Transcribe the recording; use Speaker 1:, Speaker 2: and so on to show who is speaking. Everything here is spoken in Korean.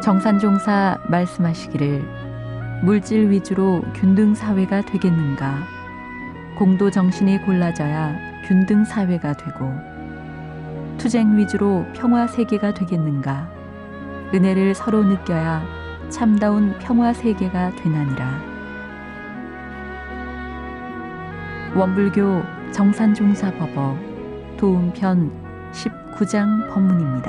Speaker 1: 정산종사 말씀하시기를 물질 위주로 균등 사회가 되겠는가? 공도 정신이 골라져야 균등 사회가 되고 투쟁 위주로 평화 세계가 되겠는가? 은혜를 서로 느껴야 참다운 평화 세계가 되나니라. 원불교 정산종사법어 도움편 19장 법문입니다.